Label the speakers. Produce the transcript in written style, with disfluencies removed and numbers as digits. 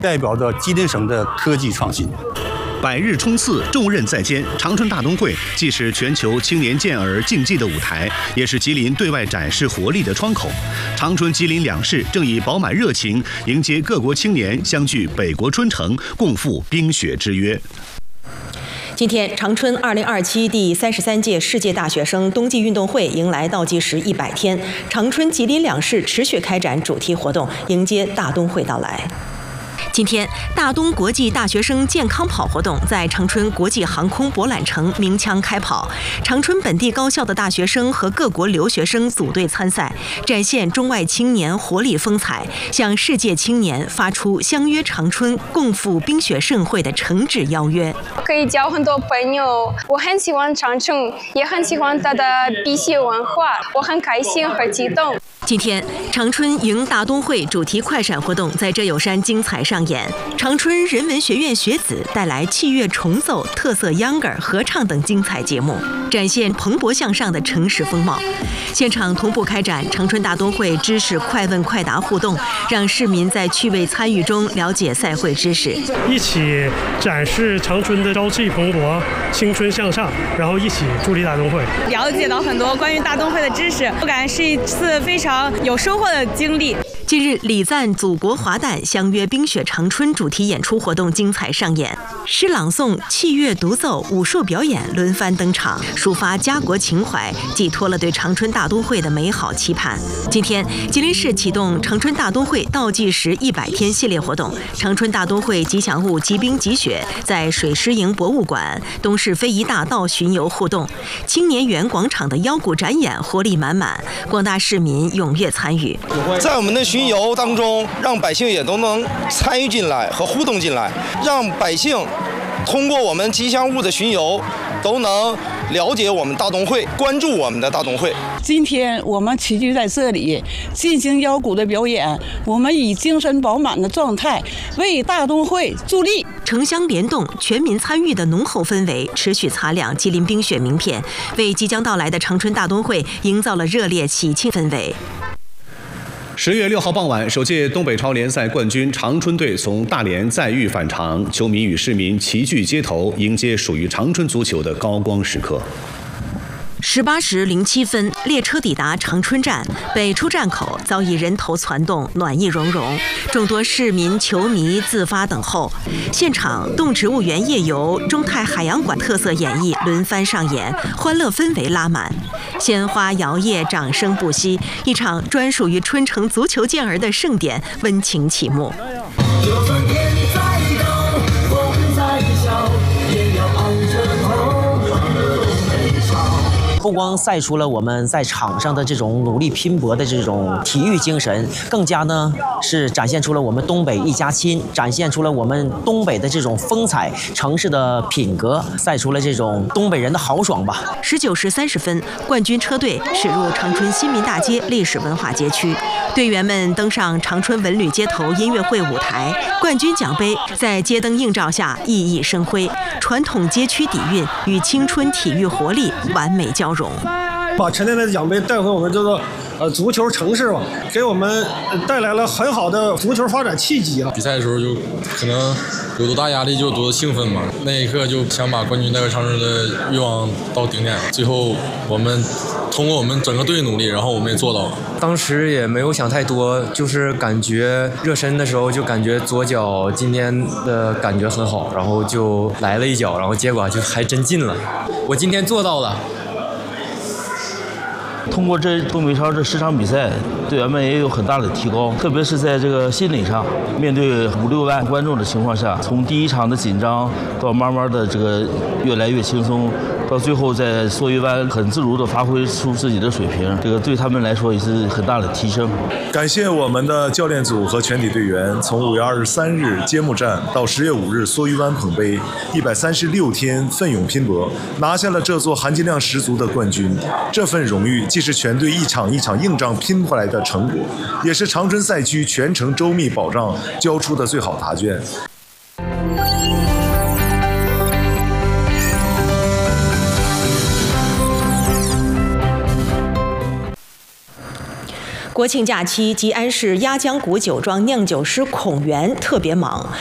Speaker 1: 代表着吉林省的科技创新。
Speaker 2: 百日冲刺，重任在肩。长春大冬会既是全球青年健儿竞技的舞台，也是吉林对外展示活力的窗口。长春、吉林两市正以饱满热情迎接各国青年相聚北国春城，共赴冰雪之约。
Speaker 3: 今天，长春2027第33届世界大学生冬季运动会迎来倒计时100天，长春、吉林两市持续开展主题活动，迎接大冬会到来。今天，大冬国际大学生健康跑活动在长春国际航空博览城鸣枪开跑。长春本地高校的大学生和各国留学生组队参赛，展现中外青年活力风采，向世界青年发出相约长春、共赴冰雪盛会的诚挚邀约。
Speaker 4: 可以交很多朋友，我很喜欢长春，也很喜欢它的冰雪文化，我很开心和激动。
Speaker 3: 今天，长春迎大冬会主题快闪活动在遮友山精彩上演。长春人文学院学子带来器乐重奏、特色秧歌、合唱等精彩节目，展现蓬勃向上的城市风貌。现场同步开展长春大冬会知识快问快答互动，让市民在趣味参与中了解赛会知识，
Speaker 5: 一起展示长春的朝气蓬勃、青春向上，然后一起助力大冬会，
Speaker 6: 了解到很多关于大冬会的知识，我感觉是一次非常有收获的经历。
Speaker 3: 近日，礼赞祖国华诞相约冰雪长春主题演出活动精彩上演，诗朗诵、器乐独奏、武术表演轮番登场，抒发家国情怀，寄托了对长春大冬会的美好期盼。今天，吉林市启动长春大冬会倒计时100天系列活动，长春大冬会吉祥物吉冰吉雪在水师营博物馆、东市非遗大道巡游互动，青年园广场的腰鼓展演活力满满，广大市民踊跃参与。
Speaker 7: 在我们的巡游当中，让百姓也都能参与进来和互动进来，让百姓通过我们吉祥物的巡游都能了解我们大冬会，关注我们的大冬会。
Speaker 8: 今天我们齐聚在这里进行腰鼓的表演，我们以精神饱满的状态为大冬会助力。
Speaker 3: 城乡联动、全民参与的浓厚氛围持续擦亮吉林冰雪名片，为即将到来的长春大冬会营造了热烈喜庆氛围。
Speaker 2: 10月6号傍晚，首届东北超联赛冠军长春队从大连载誉返场，球迷与市民齐聚街头，迎接属于长春足球的高光时刻。
Speaker 3: 18时07分，列车抵达长春站，北出站口早已人头攒动，暖意融融，众多市民、球迷自发等候。现场动植物园夜游、中泰海洋馆特色演绎轮番上演，欢乐氛围拉满，鲜花摇曳，掌声不息，一场专属于春城足球健儿的盛典温情启幕。
Speaker 9: 不光赛出了我们在场上的这种努力拼搏的这种体育精神，更加呢是展现出了我们东北一家亲，展现出了我们东北的这种风采、城市的品格，赛出了这种东北人的豪爽吧。
Speaker 3: 19时30分，冠军车队驶入长春新民大街历史文化街区，队员们登上长春文旅街头音乐会舞台，冠军奖杯在街灯映照下熠熠生辉，传统街区底蕴与青春体育活力完美交融。
Speaker 10: 把陈年的奖杯带回我们这个足球城市吧，给我们带来了很好的足球发展契机啊！
Speaker 11: 比赛的时候就可能有多大压力就有多兴奋嘛，那一刻就想把冠军带回长春的欲望到顶点了。最后我们通过我们整个队努力，然后我们也做到了。
Speaker 12: 当时也没有想太多，就是感觉热身的时候就感觉左脚今天的感觉很好，然后就来了一脚，然后结果就还真进了。我今天做到了。
Speaker 13: 通过这东北超这10场比赛，队员们也有很大的提高，特别是在这个心理上，面对5、6万观众的情况下，从第一场的紧张到慢慢的这个越来越轻松，到最后在梭鱼湾很自如地发挥出自己的水平，这个对他们来说也是很大的提升。
Speaker 14: 感谢我们的教练组和全体队员，从5月23日揭幕战到10月5日梭鱼湾捧杯，136天奋勇拼搏，拿下了这座含金量十足的冠军。这份荣誉既是全队一场一场硬仗拼回来的成果，也是长春赛区全程周密保障交出的最好答卷。
Speaker 3: 国国庆假期，吉安市鸭江谷酒庄酿酒师孔元特别忙，